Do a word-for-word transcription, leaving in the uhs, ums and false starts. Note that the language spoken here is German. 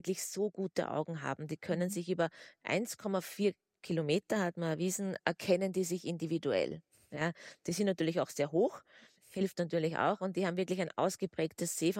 wirklich so gute Augen haben. Die können Mhm. sich über eins Komma vier Kilometer, hat man erwiesen, erkennen die sich individuell. Ja, die sind natürlich auch sehr hoch, hilft natürlich auch und die haben wirklich ein ausgeprägtes Sehvermögen